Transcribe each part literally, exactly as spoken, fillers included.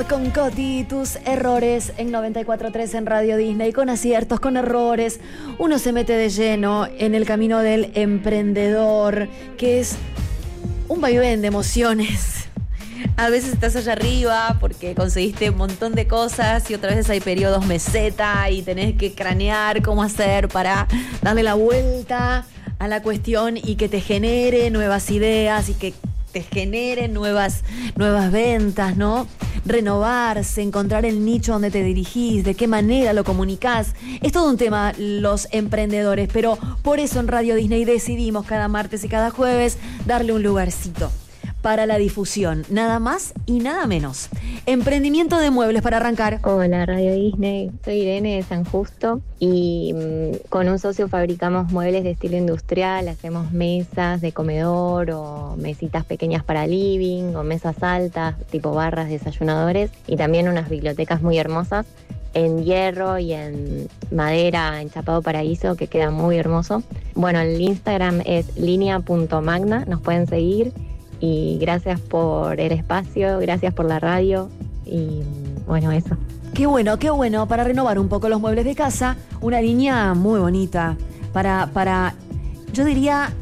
Con Coti, tus errores en noventa y cuatro punto tres en Radio Disney, con aciertos, con errores. Uno se mete de lleno en el camino del emprendedor, que es un vaivén de emociones. A veces estás allá arriba porque conseguiste un montón de cosas y otras veces hay periodos meseta y tenés que cranear cómo hacer para darle la vuelta a la cuestión y que te genere nuevas ideas y que te genere nuevas, nuevas ventas, ¿no? Renovarse, encontrar el nicho donde te dirigís, de qué manera lo comunicás. Es todo un tema los emprendedores, pero por eso en Radio Disney decidimos cada martes y cada jueves darle un lugarcito para la difusión, nada más y nada menos. Emprendimiento de muebles para arrancar. Hola Radio Disney, soy Irene de San Justo y mmm, con un socio fabricamos muebles de estilo industrial, hacemos mesas de comedor o mesitas pequeñas para living o mesas altas tipo barras, desayunadores y también unas bibliotecas muy hermosas en hierro y en madera enchapado paraíso que queda muy hermoso. Bueno, el Instagram es linea punto magna, nos pueden seguir. Y gracias por el espacio, gracias por la radio y bueno, eso. Qué bueno, qué bueno, para renovar un poco los muebles de casa, una línea muy bonita, para, para yo diría,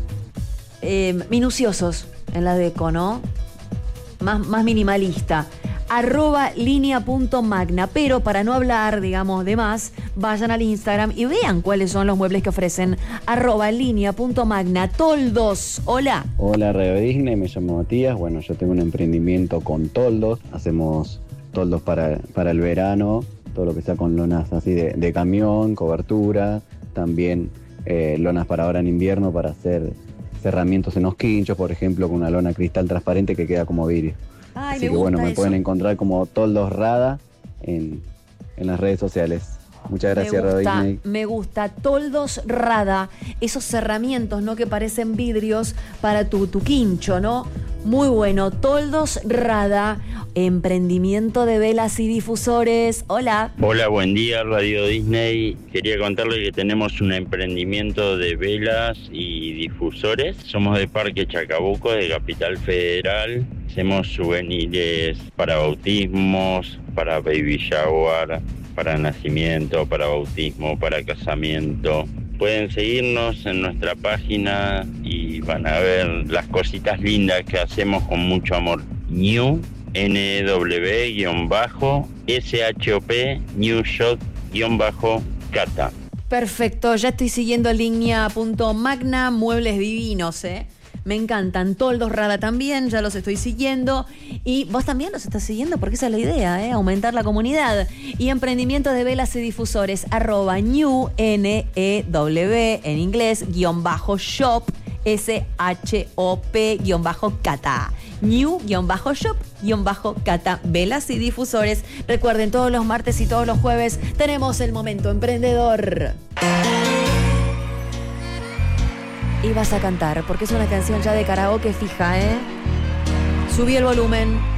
eh, minuciosos en la deco, ¿no? Más, más minimalista. Arroba linea punto magna, pero para no hablar, digamos, de más, vayan al Instagram y vean cuáles son los muebles que ofrecen. Arroba linea punto magna. Toldos, hola. Hola Radio Disney, me llamo Matías. Bueno, yo tengo un emprendimiento con toldos. Hacemos toldos para, para el verano, todo lo que sea con lonas así de, de camión, cobertura. También eh, lonas para ahora en invierno para hacer cerramientos en los quinchos, por ejemplo, con una lona cristal transparente que queda como vidrio. Ay, Así me que bueno, me eso. pueden encontrar como Toldos Rada en, en las redes sociales. Muchas gracias, me gusta, Radio Disney. Me gusta. Toldos Rada, esos cerramientos, ¿no? Que parecen vidrios para tu, tu quincho, ¿no? Muy bueno. Toldos Rada, emprendimiento de velas y difusores. Hola. Hola, buen día, Radio Disney. Quería contarles que tenemos un emprendimiento de velas y difusores. Somos de Parque Chacabuco, de Capital Federal. Hacemos souvenirs para bautismos, para baby shower, para nacimiento, para bautismo, para casamiento. Pueden seguirnos en nuestra página y van a ver las cositas lindas que hacemos con mucho amor. New, N W S H O P, New Shot Cata. Perfecto, ya estoy siguiendo linea punto magna, muebles divinos, ¿eh? Me encantan. Toldos Rada también, ya los estoy siguiendo. Y vos también los estás siguiendo, porque esa es la idea, ¿eh? Aumentar la comunidad. Y emprendimiento de velas y difusores, arroba new, N E W, en inglés, guión bajo shop, S H O P, guión bajo cata. New, guión bajo shop, guión bajo cata, velas y difusores. Recuerden, todos los martes y todos los jueves tenemos el momento emprendedor. Y vas a cantar, porque es una canción ya de karaoke fija, ¿eh? Subí el volumen.